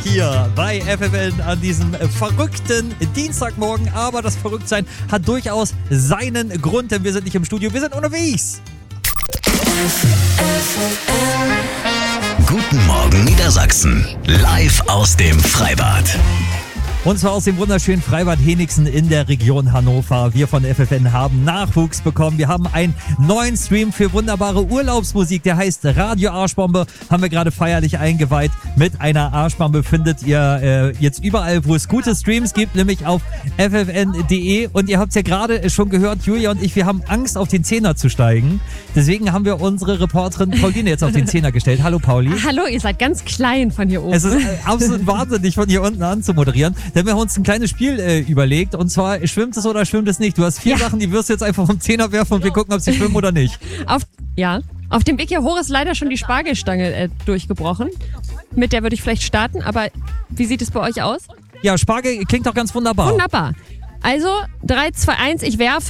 hier bei FFN an diesem verrückten Dienstagmorgen. Aber das Verrücktsein hat durchaus seinen Grund, denn wir sind nicht im Studio, wir sind unterwegs. Guten Morgen Niedersachsen, live aus dem Freibad. Und zwar aus dem wunderschönen Freibad Henigsen in der Region Hannover. Wir von FFN haben Nachwuchs bekommen. Wir haben einen neuen Stream für wunderbare Urlaubsmusik. Der heißt Radio Arschbombe. Haben wir gerade feierlich eingeweiht. Mit einer Arschbombe findet ihr jetzt überall, wo es gute Streams gibt, nämlich auf ffn.de. Und ihr habt es ja gerade schon gehört, Julia und ich, wir haben Angst, auf den Zehner zu steigen. Deswegen haben wir unsere Reporterin Pauline jetzt auf den Zehner gestellt. Hallo Pauli. Hallo, ihr seid ganz klein von hier oben. Es ist absolut wahnsinnig, von hier unten an zu moderieren. Denn wir haben uns ein kleines Spiel überlegt. Und zwar, schwimmt es oder schwimmt es nicht? Du hast 4 Sachen, die wirst du jetzt einfach vom Zehner werfen und wir gucken, ob sie schwimmen oder nicht. Auf dem Weg hier hoch ist leider schon die Spargelstange durchgebrochen. Mit der würde ich vielleicht starten, aber wie sieht es bei euch aus? Ja, Spargel klingt doch ganz wunderbar. Wunderbar. Also, 3, 2, 1, ich werfe.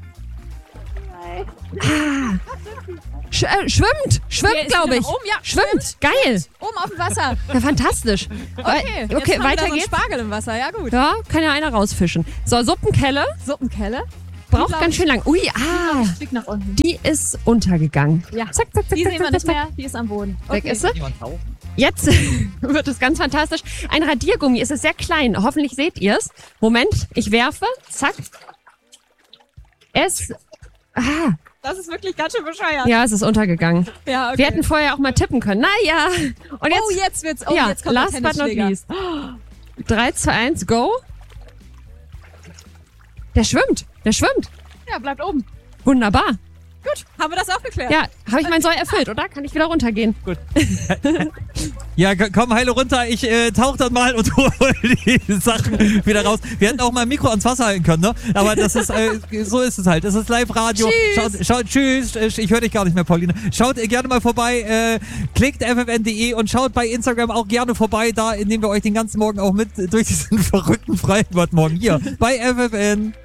Schwimmt, glaube ich. Oben, ja, schwimmt, geil. Oben auf dem Wasser. Ja, fantastisch. Okay, jetzt okay, haben weiter wir da so einen geht's. Spargel im Wasser, ja gut. Ja, kann ja einer rausfischen. So, Suppenkelle. Suppenkelle. Braucht ganz schön lang. Ui, Fliegt nach unten. die ist untergegangen. Ja. Zack, zack, zack, Die zack, sehen wir zack, nicht zack. mehr, die ist am Boden. Weg ist sie. Jemand tauchen? Jetzt wird es ganz fantastisch. Ein Radiergummi, es ist sehr klein. Hoffentlich seht ihr es. Moment, ich werfe. Zack. Das ist wirklich ganz schön bescheuert. Ja, es ist untergegangen. Ja, okay. Wir hätten vorher auch mal tippen können. Naja. Und jetzt, jetzt wird's. ja, Jetzt kommt last der but not Tennisschläger. least. 3, 2, 1, go. Der schwimmt. Ja, bleibt oben. Wunderbar. Gut, haben wir das auch geklärt? Ja, habe ich mein Soll erfüllt, oder? Kann ich wieder runtergehen? Ja, komm, heile runter. Ich tauche dann mal und hole die Sachen wieder raus. Wir hätten auch mal ein Mikro ans Wasser halten können, ne? Aber das ist, so ist es halt. Es ist Live-Radio. Tschüss. Ich höre dich gar nicht mehr, Pauline. Schaut gerne mal vorbei. Klickt ffn.de und schaut bei Instagram auch gerne vorbei. Da nehmen wir euch den ganzen Morgen auch mit durch diesen verrückten Freibadmorgen hier bei FFN.